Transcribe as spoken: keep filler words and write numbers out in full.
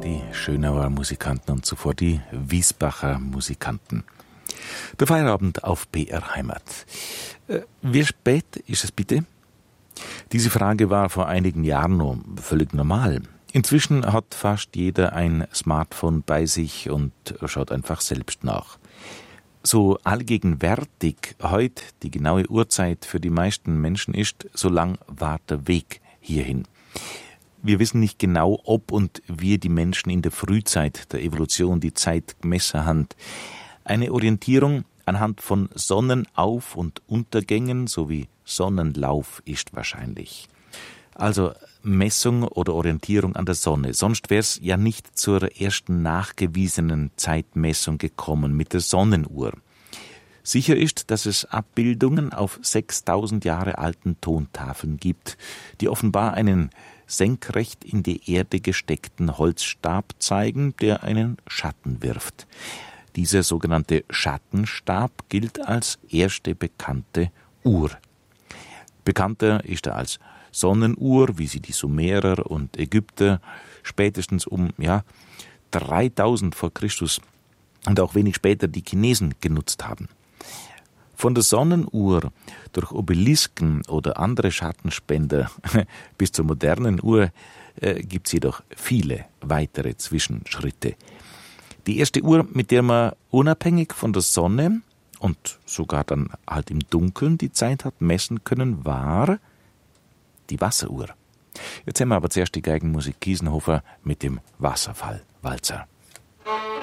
die Schönauer Musikanten und zuvor die Wiesbacher Musikanten. Der Feierabend auf B R Heimat. Äh, wie spät ist es bitte? Diese Frage war vor einigen Jahren noch völlig normal. Inzwischen hat fast jeder ein Smartphone bei sich und schaut einfach selbst nach. So allgegenwärtig heute die genaue Uhrzeit für die meisten Menschen ist, so lang war der Weg hierhin. Wir wissen nicht genau, ob und wie die Menschen in der Frühzeit der Evolution die Zeit gemessen haben. Eine Orientierung anhand von Sonnenauf- und Untergängen sowie Sonnenlauf ist wahrscheinlich. Also Messung oder Orientierung an der Sonne. Sonst wäre es ja nicht zur ersten nachgewiesenen Zeitmessung gekommen mit der Sonnenuhr. Sicher ist, dass es Abbildungen auf sechstausend Jahre alten Tontafeln gibt, die offenbar einen senkrecht in die Erde gesteckten Holzstab zeigen, der einen Schatten wirft. Dieser sogenannte Schattenstab gilt als erste bekannte Uhr. Bekannter ist er als Sonnenuhr, wie sie die Sumerer und Ägypter spätestens um ja, dreitausend vor Christus und auch wenig später die Chinesen genutzt haben. Von der Sonnenuhr durch Obelisken oder andere Schattenspender bis zur modernen Uhr äh, gibt es jedoch viele weitere Zwischenschritte. Die erste Uhr, mit der man unabhängig von der Sonne und sogar dann halt im Dunkeln die Zeit hat messen können, war die Wasseruhr. Jetzt haben wir aber zuerst die Geigenmusik Kiesenhofer mit dem Wasserfallwalzer.